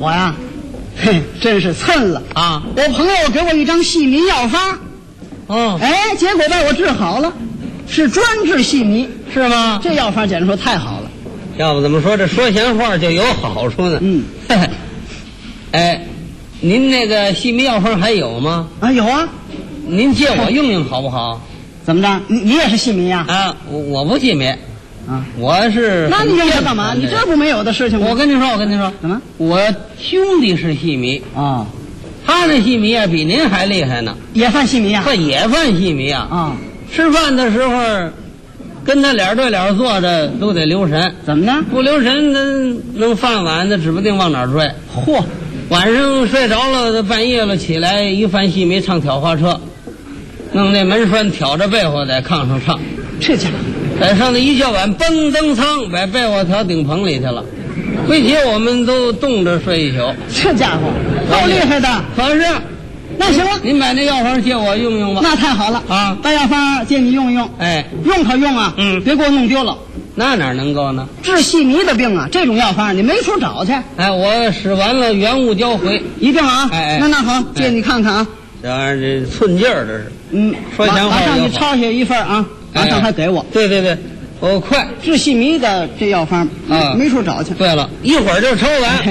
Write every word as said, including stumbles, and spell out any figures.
我呀，嘿，真是蹭了啊！ 我朋友给我一张细迷药方， 哦， 哎，结果把我治好了，是专治细迷， 是吗？ 这药方简直说太好了。 要不怎么说这说闲话就有好处呢？ 嗯， 哎，您那个细迷药方还有吗？ 啊，有啊。 您借我用用好不好？ 怎么着？你你也是细迷呀？ 啊，我我不细迷， 啊， 我是。 那你用它干嘛？你这不没有的事情吗？ 我跟您说，我跟您说， 怎么？ 我兄弟是细迷啊， 他那细迷啊比您还厉害呢， 也犯细迷啊？ 他也犯细迷啊。 啊， 吃饭的时候，跟他脸对脸坐着都得留神。 怎么呢？ 不留神，那弄饭碗，那指不定往哪儿坠。 嚯！ 晚上睡着了，半夜了起来一犯细迷唱挑花车，弄那门栓挑着被窝在炕上唱， 这家伙在上头一叫碗蹦蹬仓，把被窝挑顶棚里去了。回起我们都冻着睡一宿。 这家伙够厉害的。 可是， 那行了， 您把那药方借我用用吧。 那太好了啊！ 把药方借你用一用。 哎， 用可用啊， 嗯， 别给我弄丢了。 那哪能够呢？ 治细迷的病啊，这种药方你没处找去。 哎，我使完了原物交回， 一定啊！ 哎哎， 那那好，借你看看啊。 这玩意儿这寸劲儿，这是。 嗯， 说闲话马上你抄下一份啊，马上还给我。 对对对，我快。 治细迷的这药方啊， 没处找去。 对了，一会儿就抽完。